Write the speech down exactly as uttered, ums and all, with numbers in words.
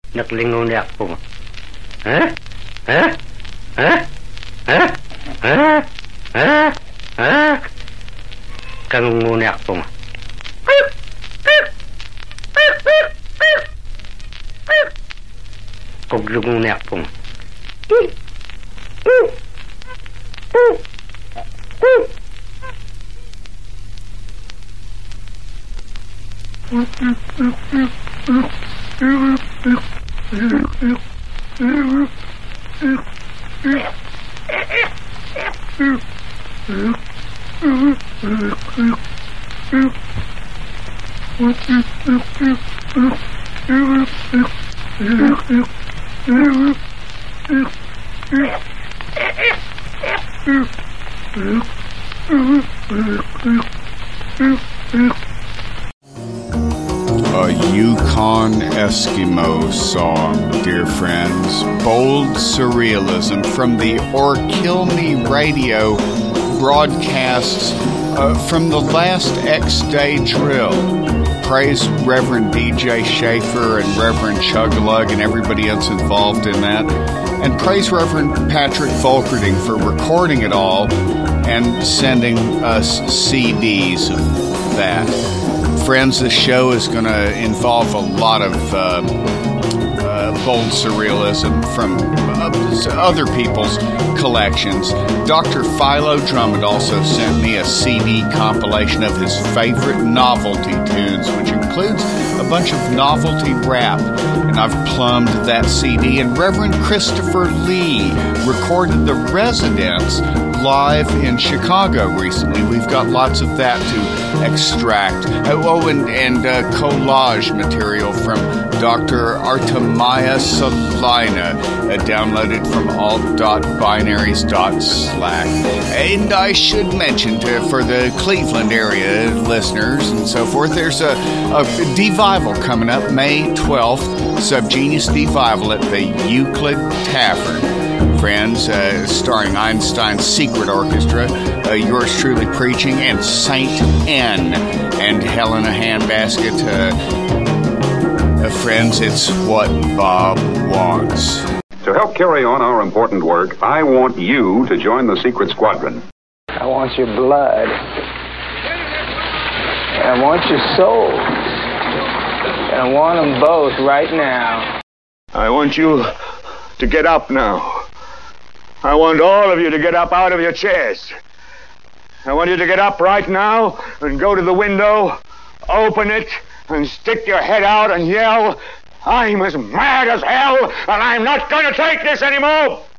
Naklingon ako. Ha? Ha? Ha? Ha? Ha? Ha? Ha? Kangungun ako. Kuglungun ako. A Yukon Eskimo song, dear friends. Bold surrealism from the Or Kill Me radio broadcasts uh, from the last X-Day drill. Praise Reverend D J Schaefer and Reverend Chugalug and everybody else involved in that. And praise Reverend Patrick Volkerding for recording it all and sending us C Ds of that. Friends, this show is going to involve a lot of uh, uh, bold surrealism from uh, other people's collections. Doctor Philo Drummond also sent me a C D compilation of his favorite novelty tunes, which includes a bunch of novelty rap. And I've plumbed that C D. And Reverend Christopher Lee recorded The Residents live in Chicago recently. We've got lots of that to extract. Oh, and, and uh, collage material from Doctor Artemaya Salina, uh, downloaded from alt dot binaries dot slack. And I should mention to, for the Cleveland area listeners and so forth, there's a, a Devival coming up May twelfth, Subgenius Devival at the Euclid Tavern. Friends, uh, starring Einstein's Secret Orchestra, uh, yours truly preaching, and Saint N and Helena Handbasket. Uh, uh, friends, it's what Bob wants. To help carry on our important work, I want you to join the Secret Squadron. I want your blood. I want your souls. And I want them both right now. I want you to get up now. I want all of you to get up out of your chairs. I want you to get up right now and go to the window, open it, and stick your head out and yell, "I'm as mad as hell, and I'm not going to take this anymore!"